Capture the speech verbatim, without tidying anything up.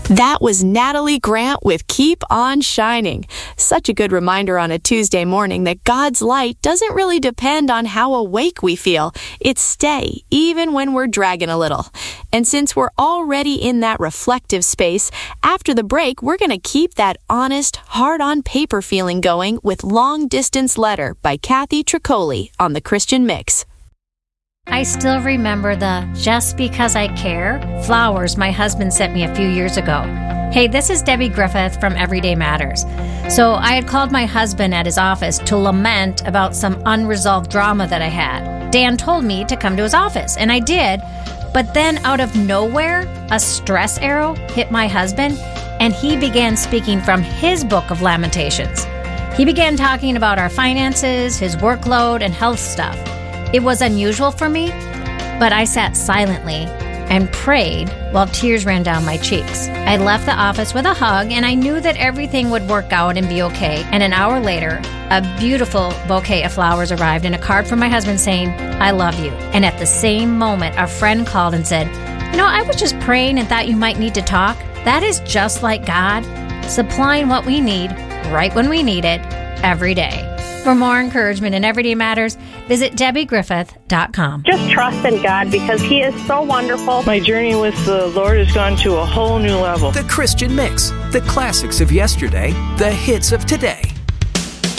That was Natalie Grant with Keep On Shining. Such a good reminder on a Tuesday morning that God's light doesn't really depend on how awake we feel. It's stay, even when we're dragging a little. And since we're already in that reflective space, after the break, we're going to keep that honest, hard-on-paper feeling going with Long Distance Letter by Kathy Tricoli on The Christian Mix. I still remember the Just Because I Care flowers my husband sent me a few years ago. Hey, this is Debbie Griffith from Everyday Matters. So I had called my husband at his office to lament about some unresolved drama that I had. Dan told me to come to his office, and I did. But then out of nowhere, a stress arrow hit my husband, and he began speaking from his book of Lamentations. He began talking about our finances, his workload, and health stuff. It was unusual for me, but I sat silently and prayed while tears ran down my cheeks. I left the office with a hug, and I knew that everything would work out and be okay. And an hour later, a beautiful bouquet of flowers arrived and a card from my husband saying, "I love you." And at the same moment, a friend called and said, "You know, I was just praying and thought you might need to talk." That is just like God, supplying what we need right when we need it every day. For more encouragement in Everyday Matters, visit Debbie Griffith dot com. Just trust in God because He is so wonderful. My journey with the Lord has gone to a whole new level. The Christian Mix, the classics of yesterday, the hits of today.